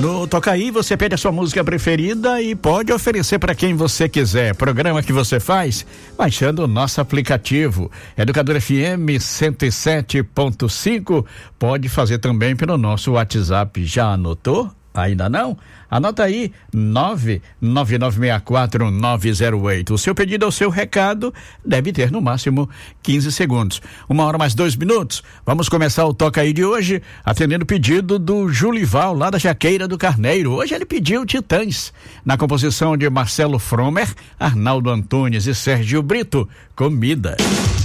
No Toca Aí você pede a sua música preferida e pode oferecer para quem você quiser. Programa que você faz baixando o nosso aplicativo Educador FM 107.5. Pode fazer também pelo nosso WhatsApp. Já anotou? Ainda não? Anota aí, 99964-908. O seu pedido ou seu recado deve ter no máximo 15 segundos. 1h mais 2 minutos. Vamos começar o Toca Aí de hoje, atendendo o pedido do Julival, lá da Jaqueira do Carneiro. Hoje ele pediu Titãs, na composição de Marcelo Fromer, Arnaldo Antunes e Sérgio Brito, Comida.